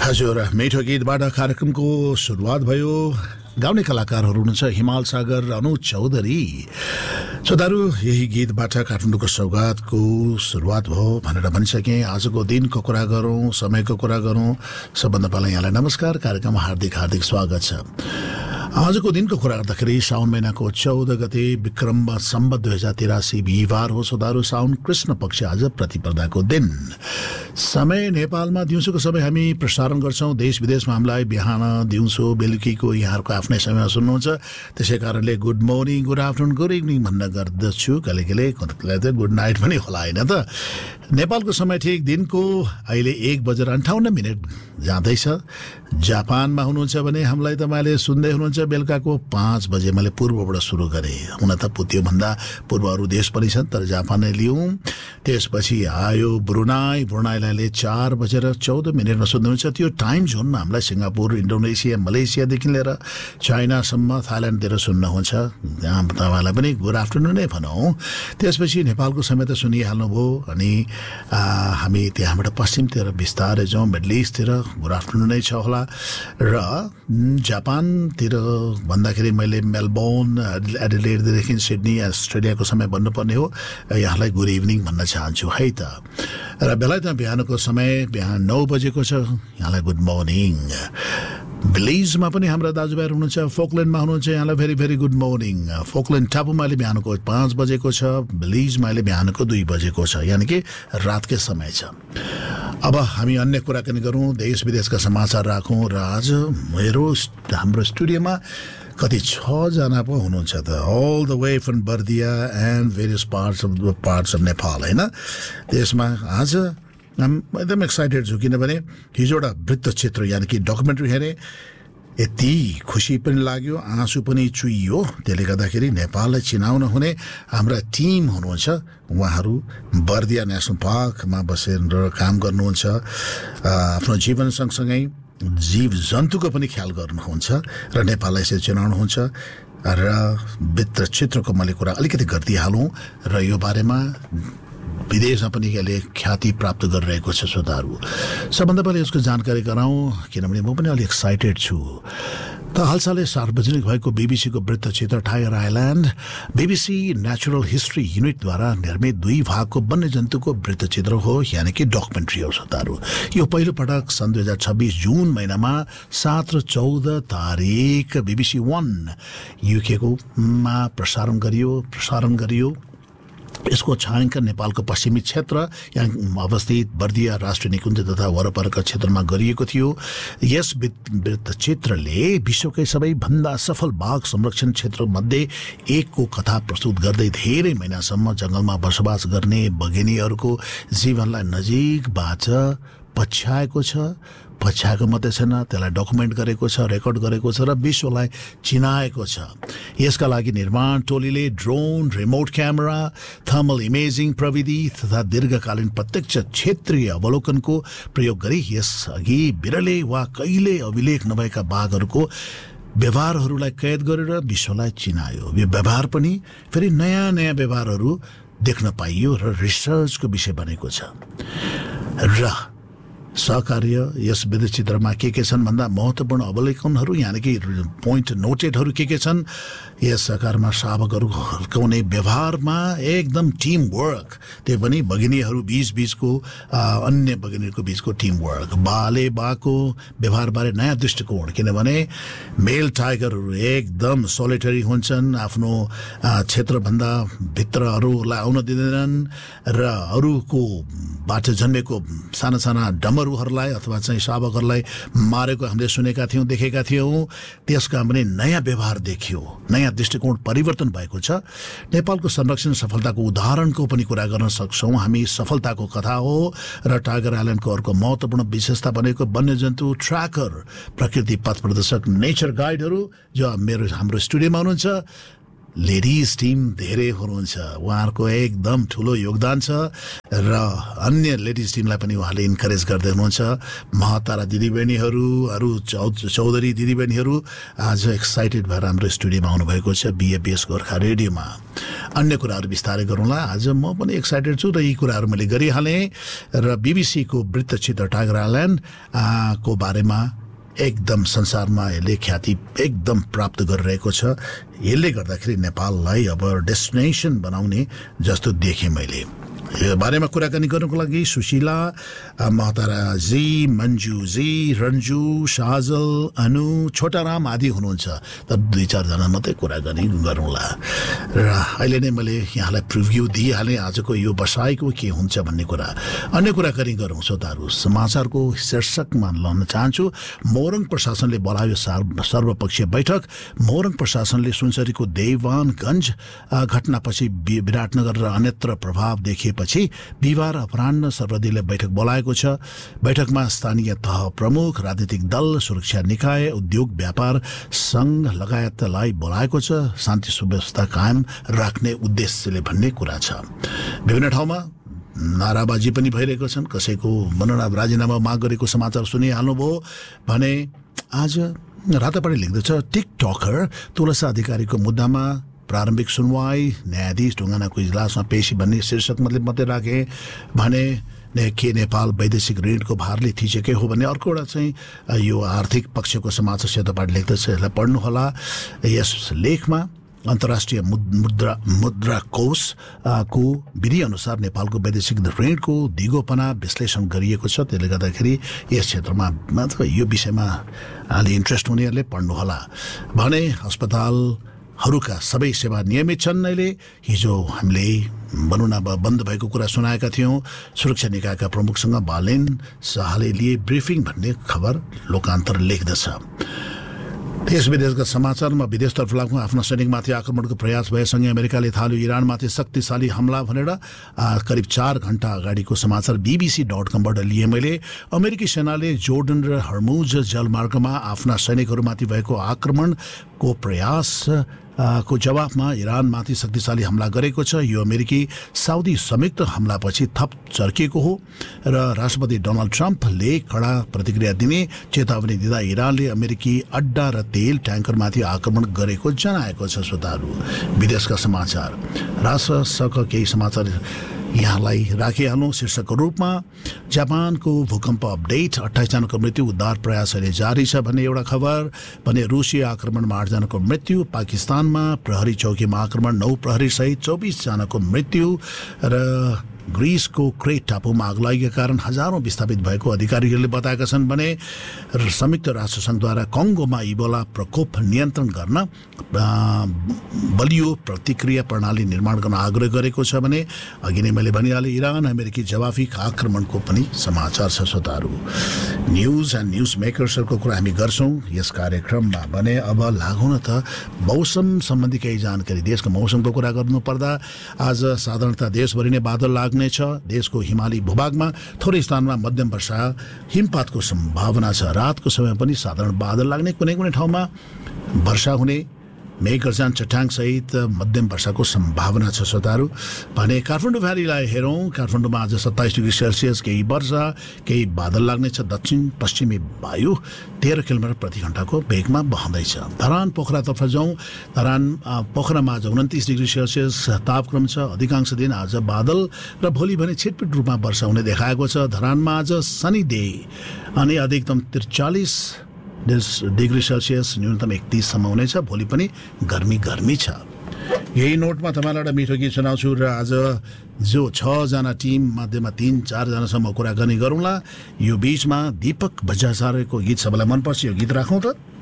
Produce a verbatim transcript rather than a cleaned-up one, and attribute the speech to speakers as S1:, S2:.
S1: हजुर, मिठो गीतबाट कार्यक्रमको सुरुवात भयो। गाउने कलाकारहरू हुनुहुन्छ हिमाल सागर, अनुज चौधरी। श्रोताहरू, यही गीतबाट काठमाडौँको सौगातको सुरुवात भयो भनेर भनिसकेँ। आजको दिनको कुरा गरौँ, समयको कुरा गरौँ। सबभन्दा पहिला यहाँलाई नमस्कार, कार्यक्रममा हार्दिक हार्दिक स्वागत छ। आजको दिनको कुरा गर्दाखेरि साउन महिनाको चौध गते विक्रम सम्वत दुई हजार तिरासी बिहिबार हो। श्रोताहरू, साउन कृष्ण पक्ष आज प्रतिपदाको दिन। समय नेपालमा दिउँसोको समय हामी प्रसारण गर्छौँ। देश विदेशमा हामीलाई बिहान दिउँसो बेलुकीको यहाँहरूको आफ्नै समयमा सुन्नुहुन्छ। त्यसै कारणले good morning, good afternoon, good evening भन्न गर्दछु। कहिले कहिले कतिलाई त गुड नाइट पनि होला, होइन त? नेपालको समय ठिक दिनको अहिले एक बजेर अन्ठाउन्न मिनट जाँदैछ। जापानमा हुनुहुन्छ भने हामीलाई तपाईँले सुन्दै हुनुहुन्छ बेलुकाको पाँच बजे। मैले पूर्वबाट सुरु गरेँ, हुन त त्योभन्दा पूर्व अरू देश पनि छन्, तर जापानै लिउँ। त्यसपछि आयो ब्रुनाई। ब्रुनाईलाई चार बजेर चौध मिनटमा सुन्नुहुन्छ। त्यो टाइम जोनमा हामीलाई सिङ्गापुर, इन्डोनेसिया, मलेसियादेखि लिएर चाइनासम्म, थाइल्यान्डतिर सुन्नुहुन्छ। त्यहाँ तपाईँलाई पनि गुड आफ्टरनुनै भनौँ। त्यसपछि नेपालको समय त सुनिहाल्नुभयो। अनि हामी त्यहाँबाट पश्चिमतिर बिस्तारै जाउँ, मिडल इस्टतिर गुड आफ्टरनुनै छ होला। र जापानतिर भन्दाखेरि मैले मेलबोर्न, एडिलेडदेखि सिडनी, अस्ट्रेलियाको समय भन्नुपर्ने हो। यहाँलाई गुड इभिनिङ भन्न चाहन्छु है त। र बेलायतमा बिहानको समय बिहान नौ बजेको छ। यहाँलाई गुड मर्निङ। बेलिजमा पनि हाम्रा दाजुभाइहरू हुनुहुन्छ, फोकल्यान्डमा हुनुहुन्छ, यहाँलाई भेरी भेरी गुड मर्निङ। फोकल्यान्ड टापुमा अहिले बिहानको पाँच बजेको छ, बेलिजमा अहिले बिहानको दुई बजेको छ, यानि कि रातकै समय छ। अब हामी अन्य कुराकानी गरौँ, देश विदेशका समाचार राखौँ। र आज मेरो हाम्रो स्टुडियोमा कति छजना पो हुनुहुन्छ त, all the way from Bardiya and various parts of the parts of Nepal, होइन? त्यसमा आज एकदम एक्साइटेड छु, किनभने हिजो एउटा वृत्तचित्र यानि कि डकुमेन्ट्री हेरेँ। यति खुसी पनि लाग्यो, आँसु पनि चुइयो। त्यसले गर्दाखेरि नेपाललाई चिनाउन हुने हाम्रा टिम हुनुहुन्छ, उहाँहरू बर्दिया नेसनल पार्कमा बसेर काम गर्नुहुन्छ। आफ्नो जीवन सँगसँगै जीव जन्तुको पनि ख्याल गर्नुहुन्छ र नेपाललाई यसरी चिनाउनुहुन्छ। र वृत्तचित्रको मैले कुरा अलिकति गरिदिइहालौँ र यो बारेमा विदेशमा पनि यसले ख्याति प्राप्त गरिरहेको छ। श्रोताहरू, सबभन्दा पहिला यसको जानकारी गराउँ, किनभने म पनि अलिक एक्साइटेड छु। त हालसालै सार्वजनिक भएको बीबीसीको वृत्तचित्र tiger island BBC natural history युनिटद्वारा निर्मित दुई भागको वन्यजन्तुको वृत्तचित्र हो, यानि कि डकुमेन्ट्री हो। श्रोताहरू, यो पहिलो पटक सन् दुई हजार छब्बिस जुन महिनामा सात र चौध तारिक बीबीसी वान युकेको मा प्रसारण गरियो प्रसारण गरियो यसको छायाङ्कन नेपालको पश्चिमी क्षेत्र यहाँ अवस्थित बर्दिया राष्ट्रिय निकुञ्ज तथा वरपरका क्षेत्रमा गरिएको थियो। यस वृत्तचित्रले विश्वकै सबैभन्दा सफल बाघ संरक्षण क्षेत्रमध्ये एकको कथा प्रस्तुत गर्दै धेरै महिनासम्म जङ्गलमा बसोबास गर्ने बघिनीहरूको जीवनलाई नजिकबाट पछ्याएको छ। पछ्याएको मात्रै छैन, त्यसलाई डकुमेन्ट गरेको छ, रेकर्ड गरेको छ र विश्वलाई चिनाएको छ। यसका लागि निर्माण टोलीले drone, remote camera, thermal imaging प्रविधि तथा दीर्घकालीन प्रत्यक्ष क्षेत्रीय अवलोकनको प्रयोग गरी यसअघि बिरलै वा कहिले अभिलेख नभएका बाघहरूको व्यवहारहरूलाई कैद गरेर विश्वलाई चिनायो। यो व्यवहार पनि फेरि नयाँ नयाँ व्यवहारहरू देख्न पाइयो र रिसर्चको विषय बनेको छ। र सहकार्य यस वृत्तचित्रमा के के छन् भन्दा महत्त्वपूर्ण अवलोकनहरू यानि कि पोइन्ट नोटेडहरू के के छन्। यस सहकारमा शावकहरू हुर्काउने व्यवहारमा एकदम टिम वर्क, त्यो पनि बघिनीहरू बीच बीचको अन्य बघिनीहरूको बीचको टिम वर्क, बाले बाको व्यवहारबारे नयाँ दृष्टिकोण, किनभने मेल टाइगरहरू एकदम सोलिटरी हुन्छन्, आफ्नो क्षेत्रभन्दा भित्र अरूलाई आउन दिँदैनन् र अरूको बाट जन्मेको साना साना डमरूहरूलाई अथवा चाहिँ शावकहरूलाई मारेको हामीले सुनेका थियौँ, देखेका थियौँ। त्यसका पनि नयाँ व्यवहार देखियो, नयाँ दृष्टिकोण परिवर्तन भएको छ। नेपालको संरक्षण सफलताको उदाहरणको पनि कुरा गर्न सक्छौँ हामी। सफलताको कथा हो र टाइगर आइल्यान्डको अर्को महत्त्वपूर्ण विशेषता भनेको वन्यजन्तु ट्र्याकर, प्रकृति पथ प्रदर्शक, नेचर गाइडहरू जो मेरो हाम्रो स्टुडियोमा हुनुहुन्छ। लेडिज टिम धेरै हुनुहुन्छ, उहाँहरूको एकदम ठुलो योगदान छ र अन्य लेडिज टिमलाई पनि उहाँले इन्करेज गर्दै हुनुहुन्छ। महतारा दिदीबहिनीहरू, अरू चौधरी दिदीबहिनीहरू आज एक्साइटेड भएर हाम्रो स्टुडियोमा आउनुभएको छ बिएबिएस गोर्खा रेडियोमा। अन्य कुराहरू बिस्तारै गरौँला। आज म पनि एक्साइटेड छु र यी कुराहरू मैले गरिहालेँ र बिबिसीको वृत्तचित्र टाइगर आइल्यान्ड को बारेमा एकदम संसारमा यसले ख्याति एकदम प्राप्त गरिरहेको छ। यसले गर्दाखेरि नेपाललाई अब डेस्टिनेसन बनाउने जस्तो देखेँ मैले। यो बारेमा कुराकानी गर्नुको लागि सुशीला महताराजी, मन्जुजी, रन्जु, साजल, अनु, छोटाराम आदि हुनुहुन्छ। तर दुई चारजना मात्रै कुराकानी गरौँला र अहिले नै मैले यहाँलाई प्रिभ्यू दिइहालेँ आजको यो बसाइको के हुन्छ भन्ने कुरा। अन्य कुराकानी गरौँ श्रोताहरू। समाचारको शीर्षकमा लड्न चाहन्छु। मोरङ प्रशासनले बोलायो सर्वपक्षीय बैठक। मोरङ प्रशासनले सुनसरीको देवानगञ्ज घटनापछि विराटनगर र अन्यत्र प्रभाव देखिए पछि बिहिबार अपराह्न सर्वदलीय बैठक बोलाएको छ। बैठकमा स्थानीय तह प्रमुख, राजनीतिक दल, सुरक्षा निकाय, उद्योग व्यापार संघ लगायतलाई बोलाएको छ, शान्ति सुव्यवस्था कायम राख्ने उद्देश्यले भन्ने कुरा छ। विभिन्न ठाउँमा नाराबाजी पनि भइरहेको छन्। कसैको मनोनयन राजीनामा माग गरेको समाचार सुनिहाल्नुभयो भने आज रातोपाटी लेख्दछ टिकटकर तुलसा अधिकारीको मुद्दामा प्रारम्भिक सुनवाई, न्यायाधीश ढुङ्गानाको इजलासमा पेशी भन्ने शीर्षक मतलब मात्रै राखे भने के नेपाल वैदेशिक ऋणको भारले थिचेकै हो भन्ने अर्को एउटा चाहिँ यो आर्थिक पक्षको समाचार सेतोपाटी लेख्दछ। यसलाई पढ्नुहोला। यस लेखमा अन्तर्राष्ट्रिय मुद्रा मुद्रा कोष को विधि अनुसार नेपालको वैदेशिक ऋणको दिगोपना विश्लेषण गरिएको छ। त्यसले गर्दाखेरि यस क्षेत्रमा यो विषयमा अलि इन्ट्रेस्ट हुनेहरूले पढ्नुहोला भने अस्पतालहरूका सबै सेवा नियमित छन्। अहिले हिजो हामीले भनौँ न बन्द भएको कुरा सुनाएका थियौँ। सुरक्षा निकायका प्रमुखसँग बालेन शाहले लिए ब्रिफिङ भन्ने खबर लोकान्तर लेख्दछ। देश विदेशका समाचारमा विदेशतर्फ लाग्नु आफ्ना सैनिकमाथि आक्रमणको प्रयास भएसँगै अमेरिकाले थाल्यो इरानमाथि शक्तिशाली हमला भनेर करिब चार घण्टा अगाडिको समाचार बिबिसी डट कमबाट लिए मैले। अमेरिकी सेनाले जोर्डन र हर्मुज जलमार्गमा आफ्ना सैनिकहरूमाथि भएको आक्रमणको प्रयास को जवाफमा इरानमाथि शक्तिशाली हमला गरेको छ। यो अमेरिकी साउदी संयुक्त हमलापछि थप चर्किएको हो र राष्ट्रपति डोनाल्ड ट्रम्पले कड़ा प्रतिक्रिया दिने चेतावनी दिँदा इरानले अमेरिकी अड्डा र तेल ट्याङ्करमाथि आक्रमण गरेको जनाएको छ। श्रोताहरू, विदेशका समाचार राष्ट्रसक केही समाचार यहाँलाई राखिहाल्नु शीर्षकको रूपमा। जापानको भूकम्प अपडेट, अट्ठाइसजनाको मृत्यु, उद्धार प्रयास अहिले जारी छ भन्ने एउटा खबर भने रुसी आक्रमणमा आठजनाको मृत्यु, पाकिस्तानमा प्रहरी चौकीमा आक्रमण, नौ प्रहरी सहित चौबिसजनाको मृत्यु र ग्रिसको क्रेट टापुमा आगलागीका कारण हजारौं विस्थापित भएको अधिकारीहरूले बताएका छन् भने संयुक्त राष्ट्रसङ्घद्वारा कङ्गोमा इबोला प्रकोप नियन्त्रण गर्न बलियो प्रतिक्रिया प्रणाली निर्माण गर्न आग्रह गरेको छ भने अघि नै मैले भनिहालेँ इरान अमेरिकी जवाफी आक्रमणको पनि समाचार छ। श्रोताहरू, न्युज एन्ड न्युज मेकर्सहरूको कुरा हामी गर्छौँ यस कार्यक्रममा भने अब लागौँ न त मौसम सम्बन्धी केही जानकारी। देशको मौसमको कुरा गर्नुपर्दा आज साधारणतः देशभरि नै बादल लाग्ने छ। देशको हिमाली भूभागमा थोरै स्थानमा मध्यम वर्षा हिमपातको सम्भावना छ। रातको समय पनि साधारण बादल लाग्ने, कुनै कुनै ठाउँमा वर्षा हुने, मेघगर्जन चट्याङ सहित मध्यम वर्षाको सम्भावना छ। श्रोताहरू भने काठमाडौँ भ्यालीलाई हेरौँ। काठमाडौँमा आज सत्ताइस डिग्री सेल्सियस केही वर्षा, केही बादल लाग्नेछ। दक्षिण पश्चिमी वायु तेह्र किलोमिटर प्रति घण्टाको वेगमा बहँदैछ। धरान पोखरातर्फ जाउँ। धरान पोखरामा आज उन्तिस डिग्री सेल्सियस तापक्रम छ। अधिकांश दिन आज बादल र भोलि भने छिटपिट रूपमा वर्षा हुने देखाएको छ। धरानमा आज सनी डे अनि अधिकतम त्रिचालिस डिग्री सेल्सियस, न्यूनतम एकतिससम्म हुनेछ। भोलि पनि गर्मी गर्मी छ। यही नोटमा तपाईँलाई एउटा मिठो गीत सुनाउँछु र आज जो छजना टिम मध्येमा तीन चारजनासम्म कुराकानी गरौँला। यो बिचमा दीपक भट्टाचार्यको गीत सबैलाई मनपर्छ, यो गीत राखौँ त।